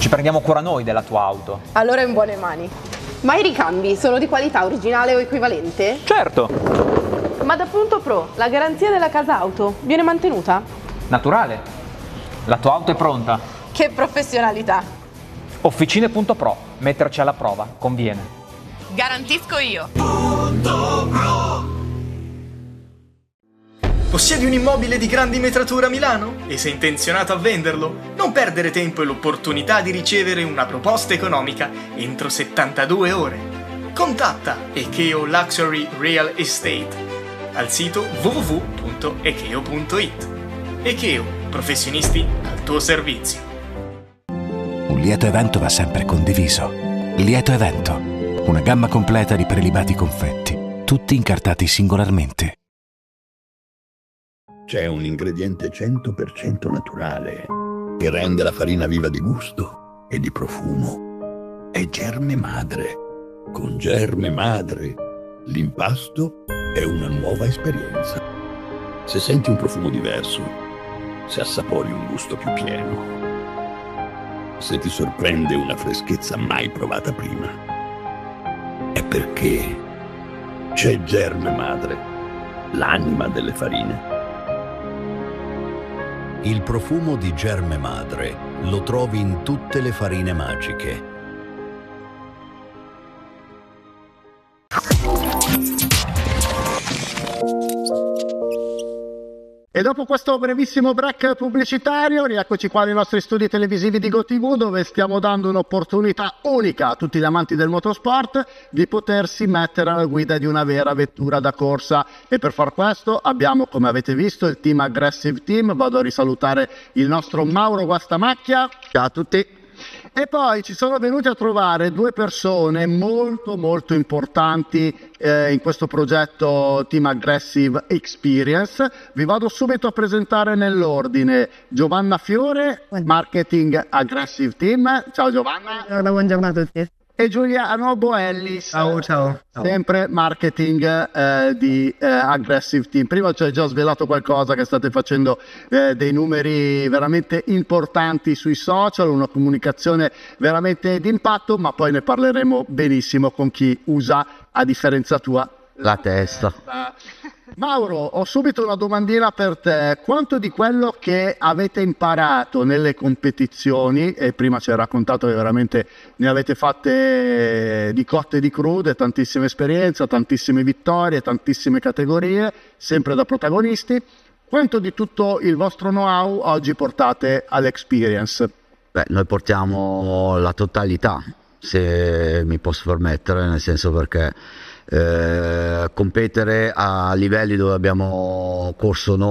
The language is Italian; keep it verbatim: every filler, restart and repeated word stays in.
Ci prendiamo cura noi della tua auto. Allora è in buone mani. Ma i ricambi sono di qualità originale o equivalente? Certo! Ma da Punto Pro, la garanzia della casa auto viene mantenuta? Naturale. La tua auto è pronta. Che professionalità! Officine Punto Pro. Metterci alla prova conviene. Garantisco io! Punto Pro. Possiedi un immobile di grandi metratura a Milano? E sei intenzionato a venderlo? Non perdere tempo e l'opportunità di ricevere una proposta economica entro settantadue ore. Contatta Ekeo Luxury Real Estate al sito w w w punto ekeo punto it. Ekeo, professionisti al tuo servizio. Un lieto evento va sempre condiviso. Lieto evento, una gamma completa di prelibati confetti, tutti incartati singolarmente. C'è un ingrediente cento per cento naturale che rende la farina viva di gusto e di profumo. È Germe Madre. Con Germe Madre l'impasto è una nuova esperienza. Se senti un profumo diverso, se assapori un gusto più pieno, se ti sorprende una freschezza mai provata prima, è perché c'è Germe Madre, l'anima delle farine. Il profumo di Germe Madre lo trovi in tutte le farine magiche. E dopo questo brevissimo break pubblicitario, rieccoci qua nei nostri studi televisivi di GoTV, dove stiamo dando un'opportunità unica a tutti gli amanti del motorsport di potersi mettere alla guida di una vera vettura da corsa. E per far questo abbiamo, come avete visto, il team Aggressive Team. Vado a risalutare il nostro Mauro Guastamacchia. Ciao a tutti. E poi ci sono venuti a trovare due persone molto molto importanti eh, in questo progetto Team Aggressive Experience. Vi vado subito a presentare nell'ordine Giovanna Fiore, Marketing Aggressive Team. Ciao Giovanna. Buongiorno a tutti. E Giuliano Boellis, ciao, ciao, ciao. Sempre marketing eh, di eh, Aggressive Team. Prima ci hai già svelato qualcosa, che state facendo eh, dei numeri veramente importanti sui social, una comunicazione veramente d'impatto, ma poi ne parleremo benissimo con chi usa, a differenza tua, la testa. Mauro, ho subito una domandina per te. Quanto di quello che avete imparato nelle competizioni, e prima ci hai raccontato che veramente ne avete fatte di cotte e di crude, tantissima esperienza, tantissime vittorie, tantissime categorie, sempre da protagonisti, quanto di tutto il vostro know-how oggi portate all'Experience? Beh, noi portiamo la totalità, se mi posso permettere, nel senso perché Eh, competere a livelli dove abbiamo corso noi